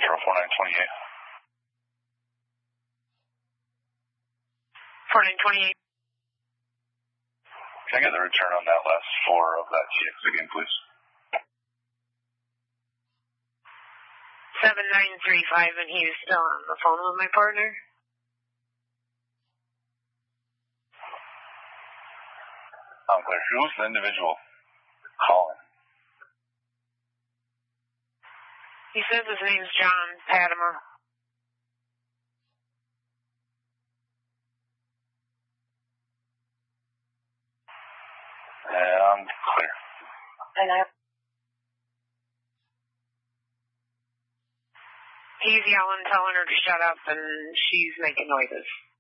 Control 4928. 4928. Can I get the return on that last 4 of that GX again, please? 7935, and he's still on the phone with my partner. Unclear. Who's the individual calling? He says his name's John Padma. I'm clear. He's yelling, telling her to shut up, and she's making noises.